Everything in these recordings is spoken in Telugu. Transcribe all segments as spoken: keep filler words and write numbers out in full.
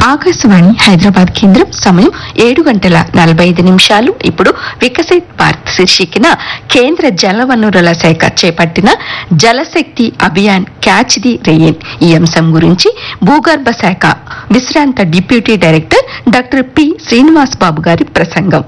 ఆకాశవాణి హైదరాబాద్ కేంద్రం సమయం ఏడు గంటల నలభై ఐదు నిమిషాలు. ఇప్పుడు వికసిత్ భారత్ శీర్షికన కేంద్ర జలవనరుల శాఖ చేపట్టిన జలశక్తి అభియాన్ క్యాచ్ ది రెయిన్ ఈ అంశం గురించి భూగర్భ శాఖ విశ్రాంత deputy director doctor P Srinivas బాబు గారి ప్రసంగం.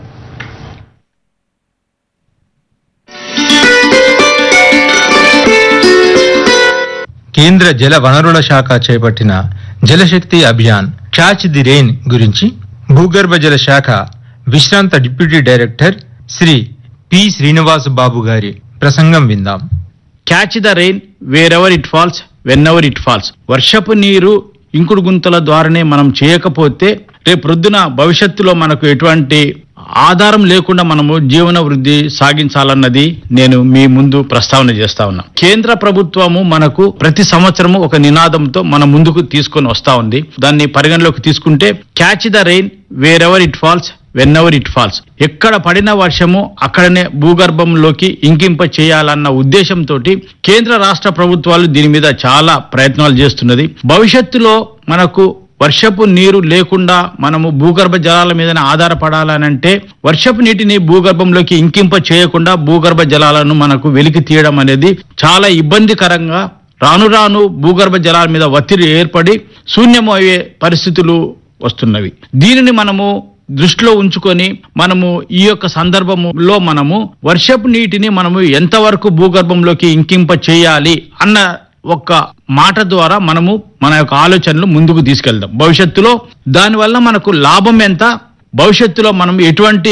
కేంద్ర జల వనరుల శాఖ చేపట్టిన జలశక్తి అభియాన్ క్యాచ్ ది రెయిన్ గురించి భూగర్భ జల శాఖ విశ్రాంత deputy director Shri P Srinivas బాబు గారి ప్రసంగం విందాం. Catch the rain wear ever it falls when ever it falls. వర్షపు నీరు ఇంకుడు గుంతల ద్వారానే మనం చేయకపోతే రేపు ప్రొద్దున భవిష్యత్తులో మనకు ఎటువంటి ఆధారం లేకుండా మనము జీవన వృద్ధి సాగించాలన్నది నేను మీ ముందు ప్రస్తావన చేస్తా ఉన్నా. కేంద్ర ప్రభుత్వము మనకు ప్రతి సంవత్సరము ఒక నినాదంతో మన ముందుకు తీసుకొని వస్తా ఉంది. దాన్ని పరిగణలోకి తీసుకుంటే catch the rain wear ever it falls when ever it falls. ఎక్కడ పడిన వర్షము అక్కడనే భూగర్భంలోకి ఇంకింప చేయాలన్న ఉద్దేశంతో కేంద్ర రాష్ట్ర ప్రభుత్వాలు దీని మీద చాలా ప్రయత్నాలు చేస్తున్నది. భవిష్యత్తులో మనకు వర్షపు నీరు లేకుండా మనము భూగర్భ జలాల మీదనే ఆధారపడాలనంటే వర్షపు నీటిని భూగర్భంలోకి ఇంకింప చేయకుండా భూగర్భ జలాలను మనకు వెలికి తీయడం అనేది చాలా ఇబ్బందికరంగా రాను రాను భూగర్భ జలాల మీద ఒత్తిడి ఏర్పడి శూన్యము అయ్యే పరిస్థితులు వస్తున్నవి. దీనిని మనము దృష్టిలో ఉంచుకొని మనము ఈ యొక్క సందర్భంలో మనము వర్షపు నీటిని మనము ఎంతవరకు భూగర్భంలోకి ఇంకింప చేయాలి అన్న ఒక్క మాట ద్వారా మనము మన యొక్క ఆలోచనలు ముందుకు తీసుకెళ్దాం. భవిష్యత్తులో దానివల్ల మనకు లాభం ఎంత, భవిష్యత్తులో మనం ఎటువంటి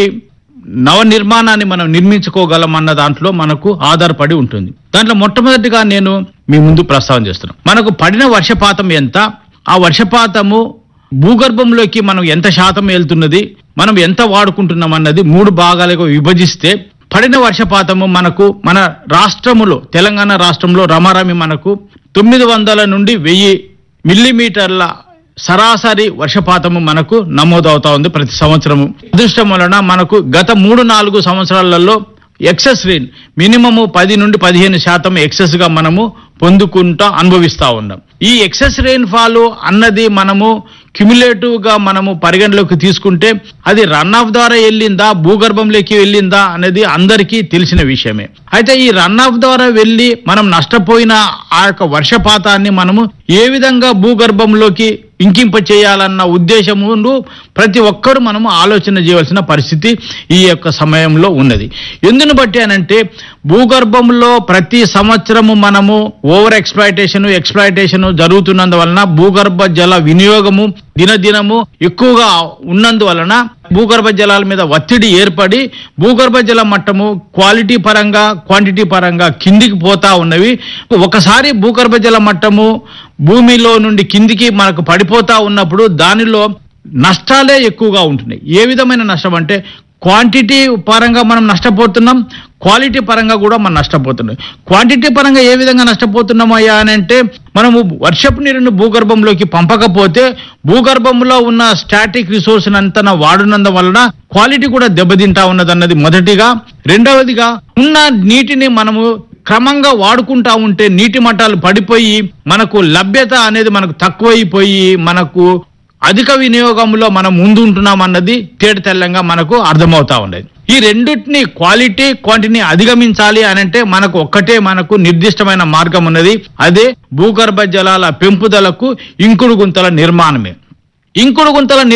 నవ నిర్మాణాన్ని మనం నిర్మించుకోగలం అన్న దాంట్లో మనకు ఆధారపడి ఉంటుంది. దాంట్లో మొట్టమొదటిగా నేను మీ ముందు ప్రస్తావన చేస్తున్నాను. మనకు పడిన వర్షపాతం ఎంత, ఆ వర్షపాతము భూగర్భంలోకి మనం ఎంత శాతం వెళ్తున్నది, మనం ఎంత వాడుకుంటున్నాం అన్నది మూడు భాగాలుగా విభజిస్తే పడిన వర్షపాతము మనకు మన రాష్ట్రములో తెలంగాణ రాష్ట్రంలో రమారమి మనకు తొమ్మిది వందల నుండి వెయ్యి మిల్లీమీటర్ల సరాసరి వర్షపాతము మనకు నమోదవుతా ఉంది ప్రతి సంవత్సరము. అదృష్టం వలన మనకు గత మూడు నాలుగు సంవత్సరాలలో ఎక్సెస్ రెయిన్ మినిమము పది నుండి పదిహేను శాతం ఎక్సెస్ గా మనము పొందుకుంటా అనుభవిస్తా ఉన్నాం. ఈ ఎక్సెస్ రెయిన్ ఫాల్ అన్నది మనము క్యుములేటివ్ గా మనము పరిగణలోకి తీసుకుంటే అది రన్ ఆఫ్ ద్వారా వెళ్ళిందా భూగర్భంలోకి వెళ్ళిందా అనేది అందరికీ తెలిసిన విషయమే. అయితే ఈ రన్ ఆఫ్ ద్వారా వెళ్ళి మనం నష్టపోయిన ఆ యొక్క వర్షపాతాన్ని మనము ఏ విధంగా భూగర్భంలోకి ఇంకింప చేయాలన్న ఉద్దేశము ప్రతి ఒక్కరు మనము ఆలోచన చేయవలసిన పరిస్థితి ఈ యొక్క సమయంలో ఉన్నది. ఎందును బట్టి అనంటే భూగర్భంలో ప్రతి సంవత్సరము మనము ఓవర్ ఎక్స్ప్లాయిటేషన్ ఎక్స్ప్లాయిటేషన్ జరుగుతున్నందువలన భూగర్భ జల వినియోగము దినదినము ఎక్కువగా ఉన్నందువలన భూగర్భ జలాల మీద ఒత్తిడి ఏర్పడి భూగర్భ జల మట్టము క్వాలిటీ పరంగా క్వాంటిటీ పరంగా కిందికి పోతా ఉన్నవి. ఒకసారి భూగర్భ జల మట్టము భూమిలో నుండి కిందికి మనకు పడిపోతా ఉన్నప్పుడు దానిలో నష్టాలే ఎక్కువగా ఉంటున్నాయి. ఏ విధమైన నష్టం అంటే క్వాంటిటీ పరంగా మనం నష్టపోతున్నాం, క్వాలిటీ పరంగా కూడా మనం నష్టపోతున్నాం. క్వాంటిటీ పరంగా ఏ విధంగా నష్టపోతున్నామయ్యా అని అంటే మనము వర్షపు నీరును భూగర్భంలోకి పంపకపోతే భూగర్భంలో ఉన్న స్టాటిక్ రిసోర్స్ అంతా వాడునందు వలన క్వాలిటీ కూడా దెబ్బతింటా ఉన్నదన్నది మొదటిగా. రెండవదిగా ఉన్న నీటిని మనము క్రమంగా వాడుకుంటా ఉంటే నీటి మట్టాలు పడిపోయి మనకు లభ్యత అనేది మనకు తక్కువైపోయి మనకు అధిక వినియోగంలో మనం ముందు ఉంటున్నాం అన్నది తేట తెల్లంగా మనకు అర్థమవుతా ఉండేది. ఈ రెండింటిని క్వాలిటీ క్వాంటిటీని అధిగమించాలి అనంటే మనకు ఒక్కటే మనకు నిర్దిష్టమైన మార్గం ఉన్నది. అదే భూగర్భ జలాల పెంపుదలకు ఇంకుడు గుంతల నిర్మాణమే. ఇంకుడు గుంతల